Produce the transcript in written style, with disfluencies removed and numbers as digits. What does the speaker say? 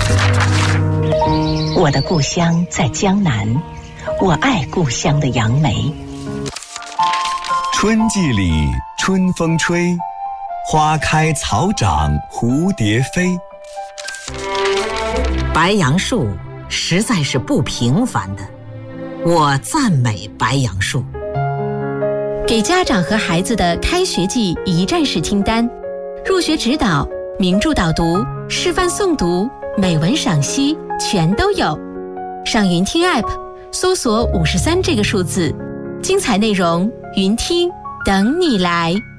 我的故乡在江南，我爱故乡的杨梅。 春季里春风吹，花开草长蝴蝶飞。 白杨树实在是不平凡的，我赞美白杨树。 给家长和孩子的开学季一站式清单，入学指导、名著导读、示范诵读、美文赏析全都有。上云听 App 搜索53这个数字，精彩内容云听等你来。